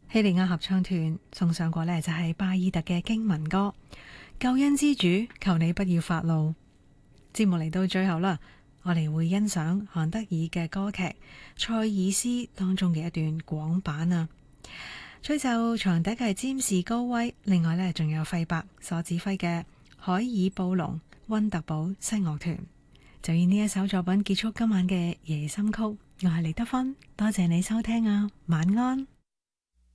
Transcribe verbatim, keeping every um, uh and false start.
希利亞合唱團送上過呢，就係巴爾特嘅經文歌《救恩之主》，求你不要發怒。節目嚟到最後啦，我哋會欣賞韓德爾嘅歌劇《塞爾斯》當中嘅一段廣版啊。吹奏長笛嘅係詹士高威，另外呢，仲有費伯所指揮嘅海爾布隆溫特堡西樂團。就以呢一首作品結束今晚嘅夜心曲。我係李德芬，多謝你收聽啊，晚安。